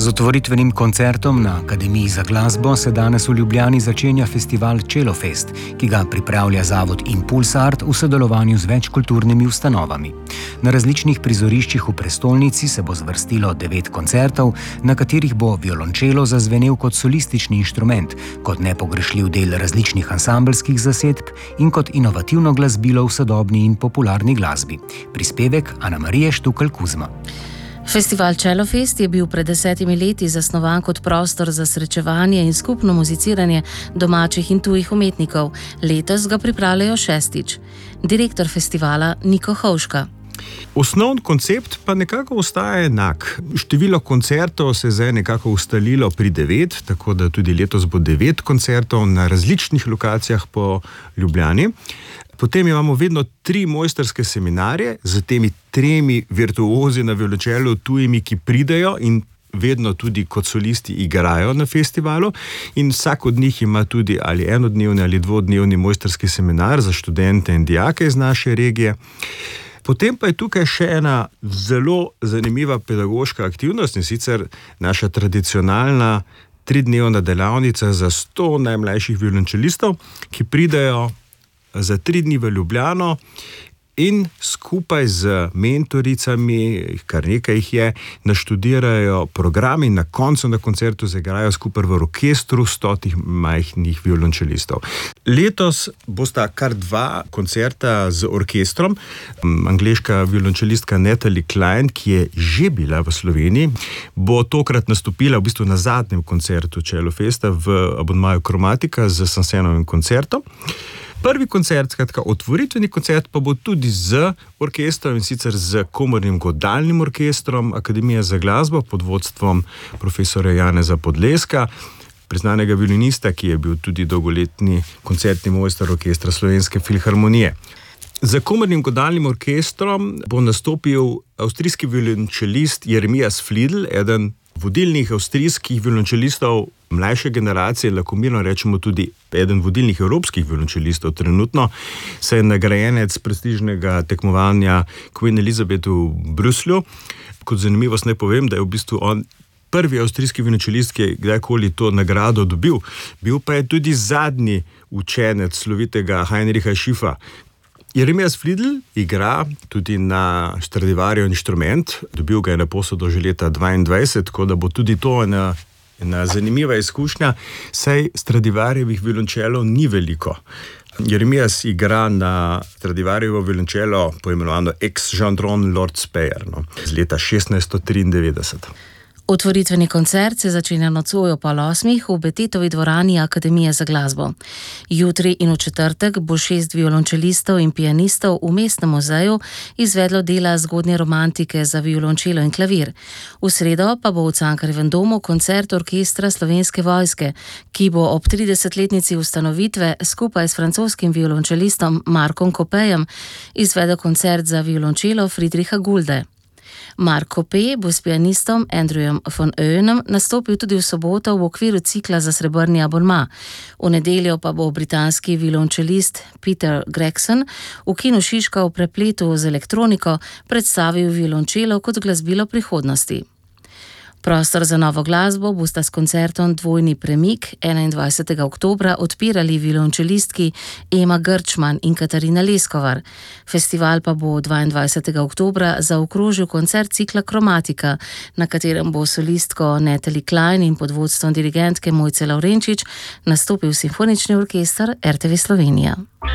Z otvoritvenim koncertom na Akademiji za glasbo se danes v Ljubljani začenja festival Celofest, ki ga pripravlja zavod Impulsart v sodelovanju z več kulturnimi ustanovami. Na različnih prizoriščih v prestolnici se bo zvrstilo 9 koncertov, na katerih bo violončelo zazvenel kot solistični inštrument, kot nepogrešljiv del različnih ansambelskih zasedb in kot inovativno glasbilo v sodobni in popularni glasbi. Prispevek Anamarije Štukelj-Kuzma. Festival Celofest je bil pred 10 leti zasnovan kot prostor za srečevanje in skupno muziciranje domačih in tujih umetnikov. Letos ga pripravljajo 6. Direktor festivala Niko Hovška. Osnovni koncept pa nekako ostaja enak. Število koncertov se je zdaj nekako ustalilo pri 9, tako da tudi letos bo 9 koncertov na različnih lokacijah po Ljubljani. Potem imamo vedno 3 mojstrske seminarje z temi 3 virtuozi na violončelu tujimi, ki pridejo in vedno tudi kot solisti igrajo na festivalu, in vsak od njih ima tudi ali enodnevni ali dvodnevni mojstrski seminar za študente in dijake iz naše regije. Potem pa je tukaj še ena zelo zanimiva pedagoška aktivnost, in sicer naša tradicionalna 3-dnevna delavnica za 100 najmlajših violončelistov, ki pridejo za 3 dni v Ljubljano in skupaj z mentoricami, kar nekaj jih je, naštudirajo program in na koncu na koncertu zaigrajo skupaj v orkestru 100 majhnih violončelistov. Letos bosta kar 2 koncerta z orkestrom. Angleška violončelistka Natalie Klein, ki je že bila v Sloveniji, bo tokrat nastopila v bistvu na zadnjem koncertu Celofesta v abonmaju Kromatika z Sansenovim koncertom. Prvi koncert, skratka otvoritveni koncert, pa bo tudi z orkestrom, in sicer z komornim godalnim orkestrom Akademije za glasbo pod vodstvom profesora Janeza Podleska, priznanega violinista, ki je bil tudi dolgoletni koncertni mojster orkestra Slovenske filharmonije. Z komornim godalnim orkestrom bo nastopil avstrijski violončelist Jeremias Fliedl, eden vodilnih avstrijskih violončelistov mlajše generacije, lahko mirno rečemo tudi eden vodilnih evropskih violončelistov trenutno, saj je nagrajenec prestižnega tekmovanja Queen Elizabeth v Bruslju. Kot zanimivost naj povem, da je v bistvu on prvi avstrijski violončelist, ki je kdajkoli to nagrado dobil. Bil pa je tudi zadnji učenec slovitega Heinricha Schiffa. Jeremias Fliedl igra tudi na Stradivarijev inštrument, dobil ga je na posodo že leta 22, tako da bo tudi to ena zanimiva izkušnja, saj Stradivarijevih violončelov ni veliko. Jeremias igra na Stradivarijevo violončelo poimenovano Ex Gendron Lord Speyer, z leta 1693. Otvoritveni koncert se začenja nocoj ob 8:30 v Betetovi dvorani Akademije za glasbo. Jutri in v četrtek bo 6 violončelistov in pianistov v Mestnem muzeju izvedlo dela zgodnje romantike za violončelo in klavir. V sredo pa bo v Cankarjevem domu koncert orkestra Slovenske vojske, ki bo ob 30-letnici ustanovitve skupaj s francoskim violončelistom Markom Kopejem izvedel koncert za violončelo Friedricha Gulde. Mark Kopej bo s pianistom Andrewom von Oenem nastopil tudi v soboto v okviru cikla za srebrni abonma. V nedeljo pa bo britanski violončelist Peter Gregson v kinu Šiška v prepletu z elektroniko predstavil violončelo kot glasbilo prihodnosti. Prostor za novo glasbo bosta s koncertom Dvojni premik 21. oktobra odpirali violončelistki Ema Grčman in Katarina Leskovar. Festival pa bo 22. oktobra zaokrožil koncert cikla Kromatika, na katerem bo solistko Natalie Klein in pod vodstvom dirigentke Mojce Lavrenčič nastopil simfonični orkester RTV Slovenija.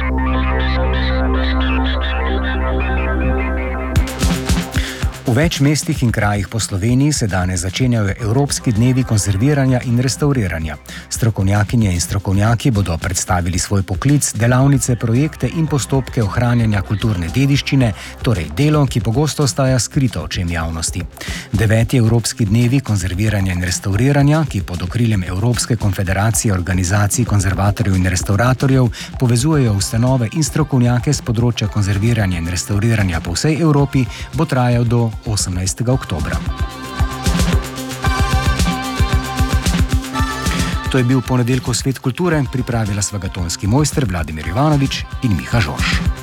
V več mestih in krajih po Sloveniji se danes začenjajo Evropski dnevi konzerviranja in restauriranja. Strokovnjakinje in strokovnjaki bodo predstavili svoj poklic, delavnice, projekte in postopke ohranjanja kulturne dediščine, torej delo, ki pogosto ostaja skrito očem javnosti. 9. Evropski dnevi konzerviranja in restauriranja, ki pod okriljem Evropske konfederacije organizacij konzervatorjev in restauratorjev povezujejo ustanove in strokovnjake z področja konzerviranja in restauriranja po vsej Evropi, bo trajal do 18. oktobra. To je bil ponedeljkov Svet kulture, pripravila sva ga tonski mojster Vladimir Ivanovič in Miha Žorž.